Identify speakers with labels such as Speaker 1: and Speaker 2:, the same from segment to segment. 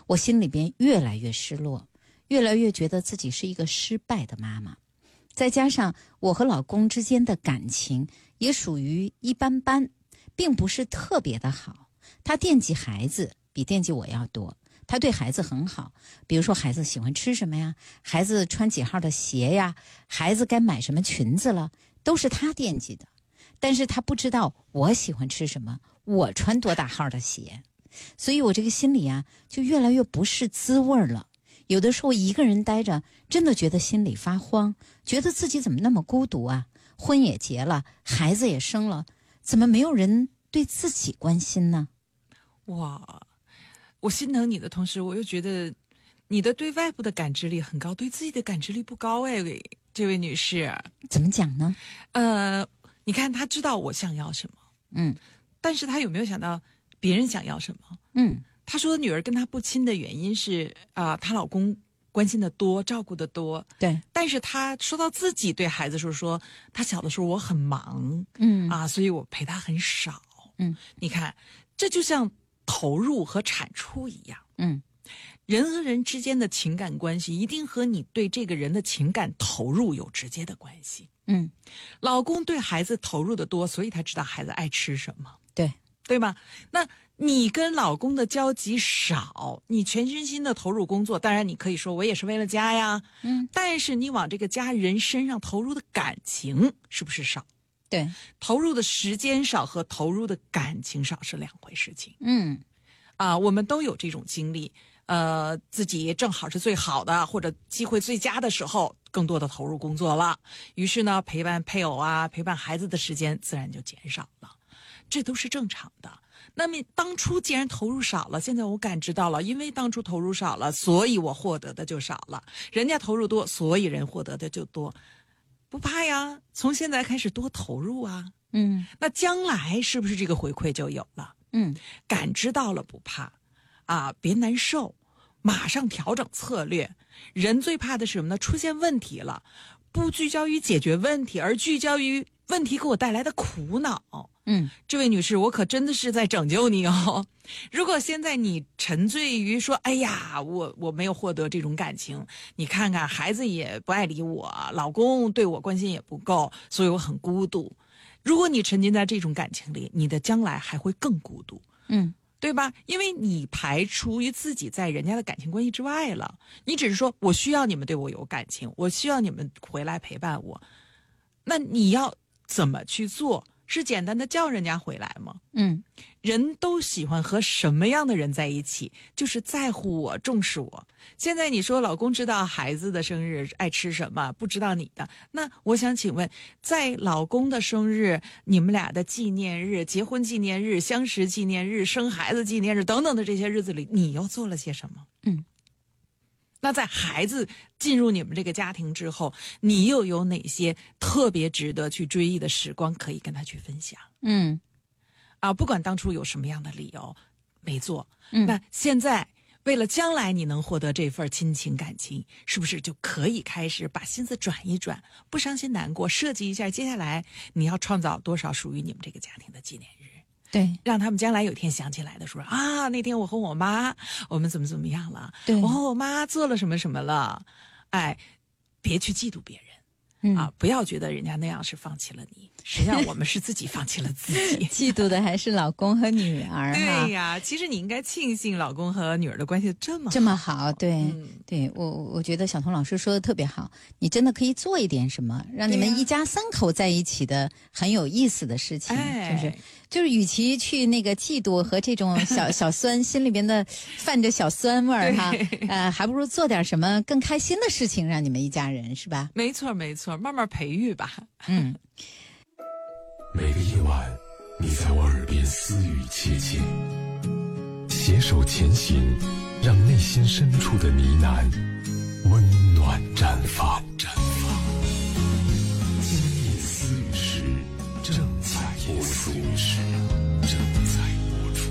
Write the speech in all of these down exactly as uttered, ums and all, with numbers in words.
Speaker 1: 我心里边越来越失落，越来越觉得自己是一个失败的妈妈。再加上我和老公之间的感情也属于一般般，并不是特别的好。他惦记孩子比惦记我要多，他对孩子很好，比如说孩子喜欢吃什么呀，孩子穿几号的鞋呀，孩子该买什么裙子了，都是他惦记的。但是他不知道我喜欢吃什么，我穿多大号的鞋，所以我这个心里啊就越来越不是滋味了。有的时候一个人待着，真的觉得心里发慌，觉得自己怎么那么孤独啊？婚也结了，孩子也生了，怎么没有人对自己关心呢？
Speaker 2: 哇，我心疼你的同时，我又觉得你的对外部的感知力很高，对自己的感知力不高哎，这位女士。
Speaker 1: 怎么讲呢？
Speaker 2: 呃，你看她知道我想要什么，
Speaker 1: 嗯，
Speaker 2: 但是她有没有想到别人想要什么？
Speaker 1: 嗯。
Speaker 2: 她说女儿跟她不亲的原因是啊、呃，她老公关心的多，照顾的多。
Speaker 1: 对。
Speaker 2: 但是她说到自己对孩子说说，她小的时候我很忙，
Speaker 1: 嗯
Speaker 2: 啊，所以我陪她很少。
Speaker 1: 嗯，
Speaker 2: 你看，这就像投入和产出一样。
Speaker 1: 嗯，
Speaker 2: 人和人之间的情感关系一定和你对这个人的情感投入有直接的关系。
Speaker 1: 嗯，
Speaker 2: 老公对孩子投入的多，所以他知道孩子爱吃什么。
Speaker 1: 对。
Speaker 2: 对吧？那你跟老公的交集少，你全身心的投入工作，当然你可以说我也是为了家呀，
Speaker 1: 嗯，
Speaker 2: 但是你往这个家人身上投入的感情是不是少？
Speaker 1: 对。
Speaker 2: 投入的时间少和投入的感情少是两回事情。
Speaker 1: 嗯，
Speaker 2: 啊，我们都有这种经历，呃，自己正好是最好的或者机会最佳的时候，更多的投入工作了，于是呢，陪伴配偶啊，陪伴孩子的时间自然就减少了。这都是正常的。那么当初既然投入少了，现在我感知到了，因为当初投入少了，所以我获得的就少了。人家投入多，所以人获得的就多。不怕呀，从现在开始多投入啊。
Speaker 1: 嗯，
Speaker 2: 那将来是不是这个回馈就有了？
Speaker 1: 嗯，
Speaker 2: 感知到了不怕啊，别难受，马上调整策略。人最怕的是什么呢？出现问题了，不聚焦于解决问题，而聚焦于问题给我带来的苦恼。
Speaker 1: 嗯，
Speaker 2: 这位女士，我可真的是在拯救你哦。如果现在你沉醉于说，哎呀，我我没有获得这种感情，你看看孩子也不爱理我，老公对我关心也不够，所以我很孤独。如果你沉浸在这种感情里，你的将来还会更孤独。
Speaker 1: 嗯，
Speaker 2: 对吧？因为你排除于自己在人家的感情关系之外了，你只是说我需要你们对我有感情，我需要你们回来陪伴我。那你要怎么去做？是简单的叫人家回来吗？
Speaker 1: 嗯，
Speaker 2: 人都喜欢和什么样的人在一起？就是在乎我，重视我。现在你说老公知道孩子的生日爱吃什么，不知道你的，那我想请问，在老公的生日、你们俩的纪念日、结婚纪念日、相识纪念日、生孩子纪念日等等的这些日子里，你又做了些什么？
Speaker 1: 嗯。
Speaker 2: 那在孩子进入你们这个家庭之后，你又有哪些特别值得去追忆的时光可以跟他去分享？
Speaker 1: 嗯，
Speaker 2: 啊，不管当初有什么样的理由没做，
Speaker 1: 嗯，
Speaker 2: 那现在为了将来你能获得这份亲情感情，是不是就可以开始把心思转一转，不伤心难过，设计一下接下来你要创造多少属于你们这个家庭的纪念日？
Speaker 1: 对，
Speaker 2: 让他们将来有一天想起来的时候啊，那天我和我妈我们怎么怎么样了，
Speaker 1: 对，
Speaker 2: 我和我妈做了什么什么了。哎，别去嫉妒别人、
Speaker 1: 嗯、
Speaker 2: 啊，不要觉得人家那样是放弃了你，实际上我们是自己放弃了自己。
Speaker 1: 嫉妒的还是老公和女儿。
Speaker 2: 对呀，其实你应该庆幸老公和女儿的关系这么好
Speaker 1: 这么好。对、
Speaker 2: 嗯、
Speaker 1: 对，我我觉得小童老师说的特别好，你真的可以做一点什么让你们一家三口在一起的很有意思的事情、
Speaker 2: 哎、
Speaker 1: 就是就是与其去那个嫉妒和这种小小酸心里边的泛着小酸味儿哈，呃，还不如做点什么更开心的事情，让你们一家人，是吧？
Speaker 2: 没错没错，慢慢培育吧。
Speaker 1: 嗯。
Speaker 3: 每个夜晚，你在我耳边私语切切，携手前行，让内心深处的呢喃温暖绽放。绽放。今夜私语时，正在播出。正在播出。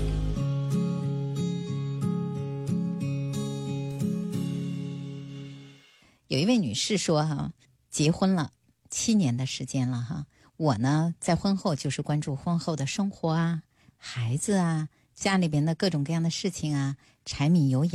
Speaker 1: 有一位女士说哈，结婚了七年的时间了哈，我呢在婚后就是关注婚后的生活啊、孩子啊、家里边的各种各样的事情啊、柴米油盐。